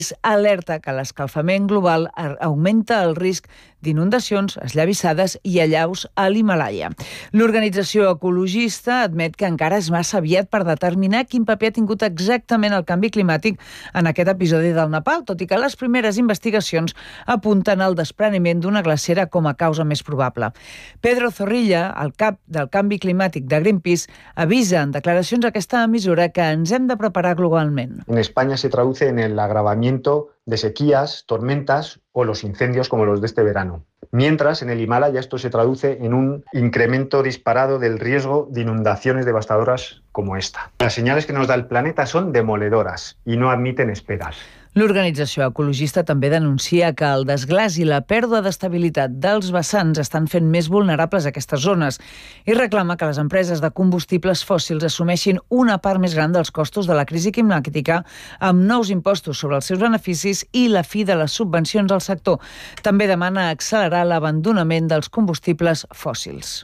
alerta que l'escalfament global augmenta el risc d'inundacions, esllavissades i allaus a l'Himàlaia. L'organització ecologista admet que encara és massa aviat per determinar quin paper ha tingut exactament el canvi climàtic en aquest episodi del Nepal, tot i que les primeres investigacions apunten al despreniment d'una glacera com a causa més probable. Pedro Zorrilla, el cap del canvi climàtic de Greenpeace, avisa en declaracions a aquesta emissora que ens hem de preparar globalment. En España se traduce en el agravamiento de sequías, tormentas o los incendios como los de este verano. Mientras, en el Himalaya esto se traduce en un incremento disparado del riesgo de inundaciones devastadoras como esta. Las señales que nos da el planeta son demoledoras y no admiten esperas. L'organització ecologista també denuncia que el desglaç i la pèrdua d'estabilitat dels vessants estan fent més vulnerables aquestes zones i reclama que les empreses de combustibles fòssils assumeixin una part més gran dels costos de la crisi climàtica amb nous impostos sobre els seus beneficis i la fi de les subvencions al sector. També demana accelerar l'abandonament dels combustibles fòssils.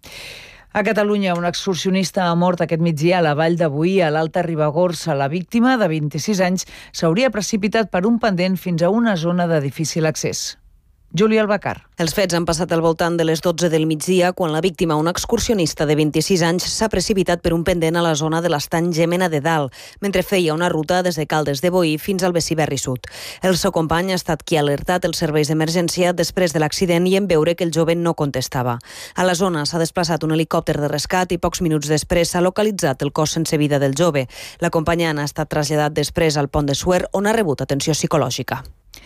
A Catalunya, un excursionista ha mort aquest migdia a la Vall de Boí, a l'Alta Ribagorça. La víctima, de 26 anys, s'hauria precipitat per un pendent fins a una zona de difícil accés. Júlia Albacar. Els fets han passat al voltant de les 12 del migdia, quan la víctima, un excursionista de 26 anys, s'ha precipitat per un pendent a la zona de l'estany Llémena de Dalt, mentre feia una ruta des de Caldes de Boí fins al Besiberri Sud. El seu company ha estat qui ha alertat els serveis d'emergència després de l'accident i en veure que el jove no contestava. A la zona s'ha desplaçat un helicòpter de rescat i pocs minuts després s'ha localitzat el cos sense vida del jove. L'acompanyant ha estat traslladat després al Pont de Suert, on ha rebut atenció psicològica.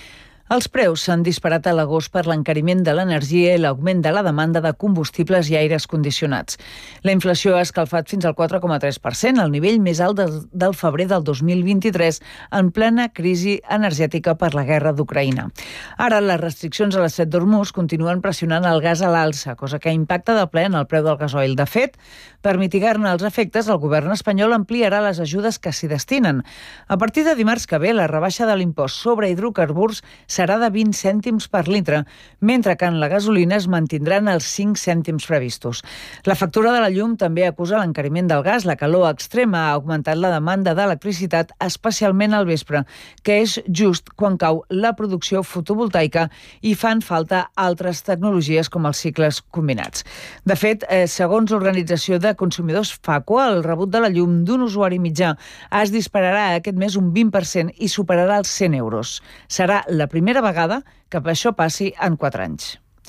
Els preus s'han disparat a l'agost per l'encariment de l'energia i l'augment de la demanda de combustibles i aires condicionats. La inflació ha escalfat fins al 4,3%, el nivell més alt del febrer del 2023, en plena crisi energètica per la guerra d'Ucraïna. Ara, les restriccions a l'estret d'Hormuz continuen pressionant el gas a l'alça, cosa que impacta de ple en el preu del gasoil. De fet, per mitigar-ne els efectes, el govern espanyol ampliarà les ajudes que s'hi destinen. A partir de dimarts que ve, la rebaixa de l'impost sobre hidrocarburs serà de 20 cèntims per litre, mentre que en la gasolina es mantindran els 5 cèntims previstos. La factura de la llum també acusa l'encariment del gas. La calor extrema ha augmentat la demanda d'electricitat, especialment al vespre, que és just quan cau la producció fotovoltaica i fan falta altres tecnologies com els cicles combinats. De fet, segons l'Organització de Consumidors FACO, el rebut de la llum d'un usuari mitjà es dispararà aquest mes un 20% i superarà els 100 euros. Serà la primera vegada que això passi en 4 anys.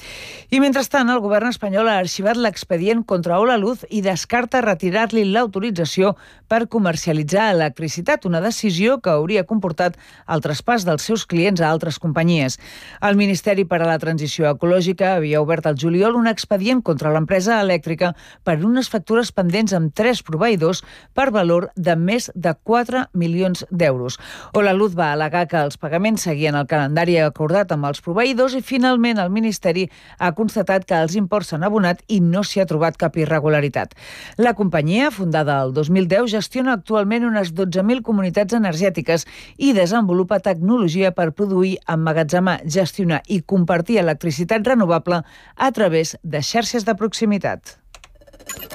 I mentrestant, el govern espanyol ha arxivat l'expedient contra Holaluz i descarta retirar-li l'autorització per comercialitzar electricitat, una decisió que hauria comportat el traspàs dels seus clients a altres companyies. El Ministeri per a la Transició Ecològica havia obert al juliol un expedient contra l'empresa elèctrica per unes factures pendents amb 3 proveïdors per valor de més de 4 milions d'euros. Holaluz va al·legar que els pagaments seguien el calendari acordat amb els proveïdors i finalment el Ministeri ha constatat que els imports s'han abonat i no s'hi ha trobat cap irregularitat. La companyia, fundada el 2010, gestiona actualment unes 12.000 comunitats energètiques i desenvolupa tecnologia per produir, emmagatzemar, gestionar i compartir electricitat renovable a través de xarxes de proximitat.